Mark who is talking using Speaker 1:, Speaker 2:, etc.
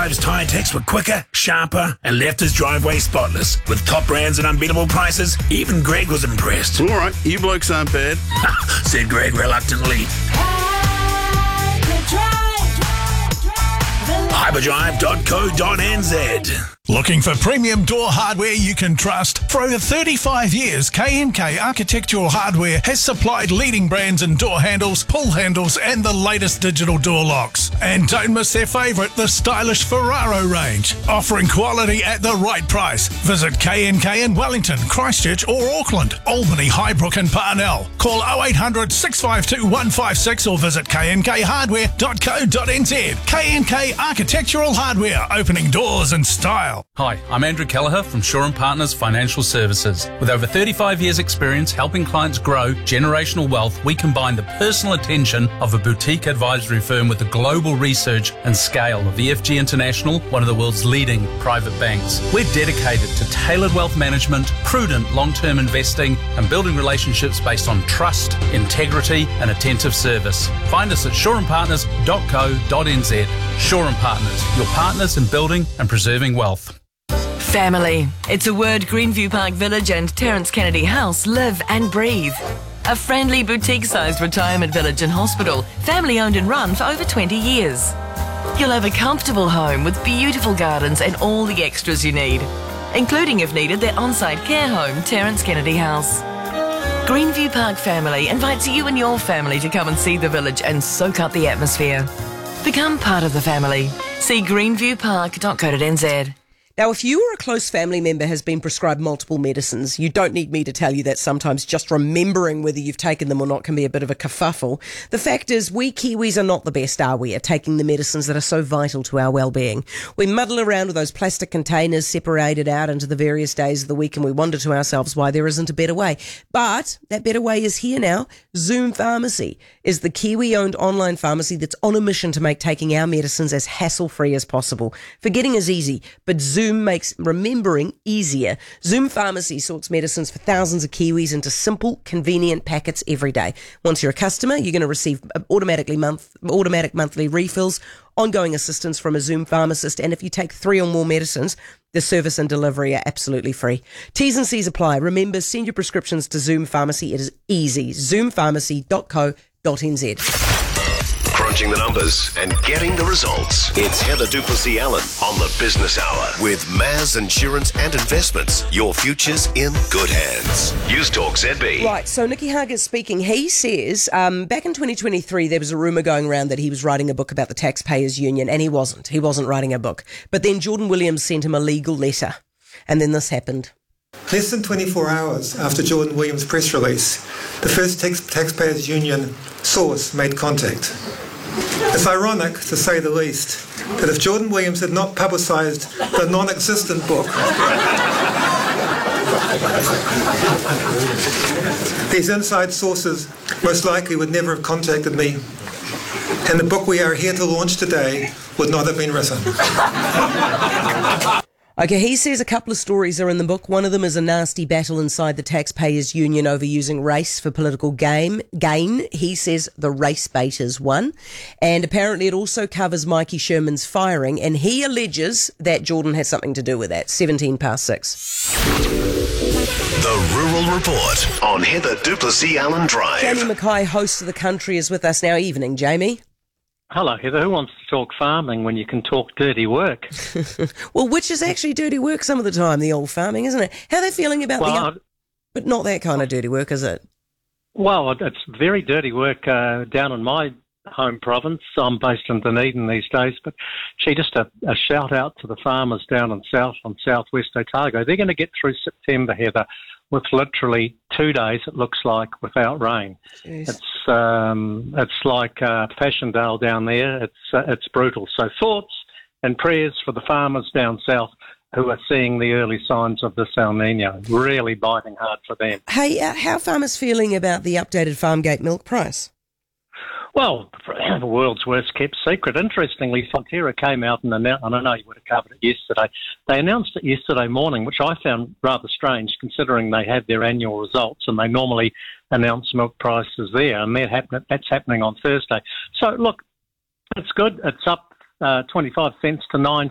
Speaker 1: Drive's tyre techs were quicker, sharper, and left his driveway spotless. With top brands and unbeatable prices, even Greg was impressed.
Speaker 2: All right, you blokes aren't bad.
Speaker 1: Said Greg reluctantly. Hyperdrive.co.nz.
Speaker 3: Looking for premium door hardware you can trust? For over 35 years, K&K Architectural Hardware has supplied leading brands in door handles, pull handles and the latest digital door locks. And don't miss their favourite, the stylish Ferraro range. Offering quality at the right price. Visit K&K in Wellington, Christchurch or Auckland, Albany, Highbrook and Parnell. Call 0800 652 156 or visit knkhardware.co.nz. K&K Architectural Hardware, opening doors in style.
Speaker 4: Hi, I'm Andrew Kelleher from Shaw & Partners Financial Services. With over 35 years' experience helping clients grow generational wealth, we combine the personal attention of a boutique advisory firm with the global research and scale of EFG International, one of the world's leading private banks. We're dedicated to tailored wealth management, prudent long-term investing, and building relationships based on trust, integrity, and attentive service. Find us at shawandpartners.co.nz. Shaw & Partners, your partners in building and preserving wealth.
Speaker 5: Family. It's a word Greenview Park Village and Terence Kennedy House live and breathe. A friendly boutique-sized retirement village and hospital, family-owned and run for over 20 years. You'll have a comfortable home with beautiful gardens and all the extras you need, including, if needed, their on-site care home, Terence Kennedy House. Greenview Park Family invites you and your family to come and see the village and soak up the atmosphere. Become part of the family. See greenviewpark.co.nz.
Speaker 6: Now, if you or a close family member has been prescribed multiple medicines, you don't need me to tell you that sometimes just remembering whether you've taken them or not can be a bit of a kerfuffle. The fact is, we Kiwis are not the best, are we, at taking the medicines that are so vital to our well-being. We muddle around with those plastic containers separated out into the various days of the week and we wonder to ourselves why there isn't a better way. But that better way is here now. Zoom Pharmacy is the Kiwi-owned online pharmacy that's on a mission to make taking our medicines as hassle-free as possible. Forgetting is easy, but Zoom makes remembering easier. Zoom Pharmacy sorts medicines for thousands of Kiwis into simple, convenient packets every day. Once you're a customer, you're going to receive automatic monthly refills, ongoing assistance from a Zoom pharmacist, and if you take 3 or more medicines, the service and delivery are absolutely free. T's and C's apply. Remember, send your prescriptions to Zoom Pharmacy. It is easy. zoompharmacy.co.nz.
Speaker 7: Crunching the numbers and getting the results. It's Heather Duplessis-Allen on the Business Hour with Maz Insurance and Investments. Your future's in good hands. News Talk ZB.
Speaker 6: Right, so Nicky Hager speaking. He says back in 2023 there was a rumour going around that he was writing a book about the Taxpayers Union, and he wasn't. He wasn't writing a book. But then Jordan Williams sent him a legal letter, and then this happened.
Speaker 8: Less than 24 hours after Jordan Williams' press release, the first Taxpayers Union source made contact. It's ironic, to say the least, that if Jordan Williams had not publicised the non-existent book, these inside sources most likely would never have contacted me, and the book we are here to launch today would not have been written.
Speaker 6: Okay, he says a couple of stories are in the book. One of them is a nasty battle inside the Taxpayers Union over using race for political gain. He says the race bait is one. And apparently it also covers Mikey Sherman's firing, and he alleges that Jordan has something to do with that. 6:17.
Speaker 7: The Rural Report on Heather Duplessis-Allen Drive.
Speaker 6: Jamie Mackay, host of The Country, is with us now. Evening, Jamie.
Speaker 9: Hello, Heather. Who wants to talk farming when you can talk dirty work?
Speaker 6: Well, which is actually dirty work some of the time, the old farming, isn't it? How are they feeling about but not that kind of dirty work, is it?
Speaker 9: Well, it's very dirty work down in my home province. I'm based in Dunedin these days, but just a shout out to the farmers down in southwest Otago. They're going to get through September, Heather, with literally 2 days, it looks like, without rain. Jeez. It's like Passchendaele down there. It's brutal. So thoughts and prayers for the farmers down south who are seeing the early signs of this El Nino. Really biting hard for them.
Speaker 6: Hey, how are farmers feeling about the updated Farmgate milk price?
Speaker 9: Well, the world's worst kept secret. Interestingly, Fonterra came out and announced, and I know you would have covered it yesterday, they announced it yesterday morning, which I found rather strange considering they had their annual results and they normally announce milk prices there, and that's happening on Thursday. So, look, it's good. It's up 25 cents to